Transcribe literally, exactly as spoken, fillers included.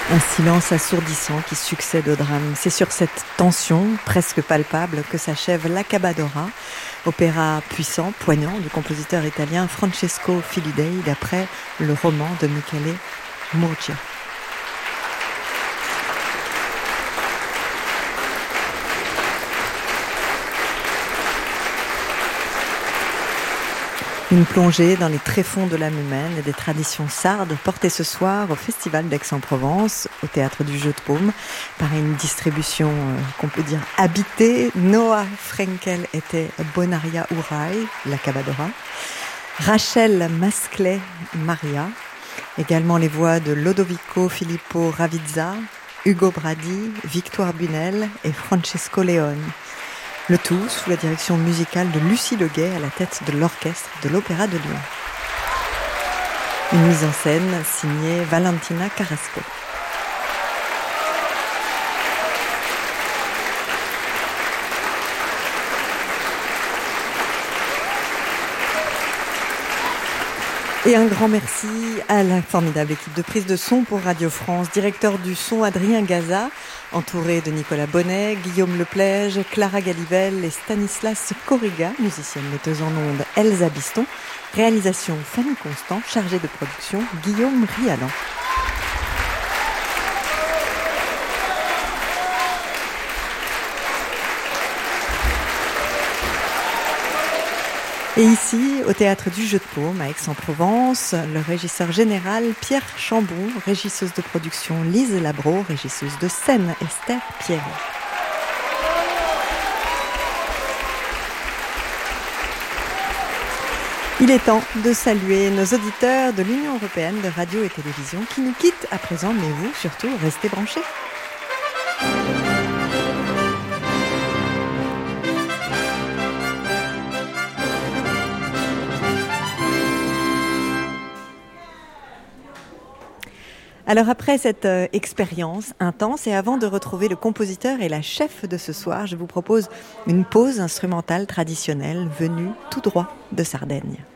Un silence assourdissant qui succède au drame. C'est sur cette tension, presque palpable, que s'achève l'Accabadora, opéra puissant, poignant du compositeur italien Francesco Filidei, d'après le roman de Michele Murgia. Une plongée dans les tréfonds de l'âme humaine et des traditions sardes portée ce soir au Festival d'Aix-en-Provence, au Théâtre du Jeu de Paume, par une distribution euh, qu'on peut dire habitée. Noah Frenkel était Bonaria Urai, l'Accabadora. Rachel Masclet Maria. Également les voix de Lodovico Filippo Ravizza, Ugo Bradi, Victoire Bunel et Francesco Leone. Le tout sous la direction musicale de Lucie Leguet à la tête de l'orchestre de l'Opéra de Lyon. Une mise en scène signée Valentina Carrasco. Et un grand merci à la formidable équipe de prise de son pour Radio France, directeur du son Adrien Gaza, entouré de Nicolas Bonnet, Guillaume Leplège, Clara Galivelle et Stanislas Corriga, musicienne metteuse en ondes Elsa Biston, réalisation Fanny Constant, chargée de production Guillaume Rialan. Et ici, au Théâtre du Jeu de Paume, à Aix-en-Provence, le régisseur général Pierre Chambon, régisseuse de production Lise Labro, régisseuse de scène Esther Pierre. Il est temps de saluer nos auditeurs de l'Union européenne de radio et télévision qui nous quittent à présent, mais vous, surtout, restez branchés. Alors après cette euh, expérience intense et avant de retrouver le compositeur et la chef de ce soir, je vous propose une pause instrumentale traditionnelle venue tout droit de Sardaigne.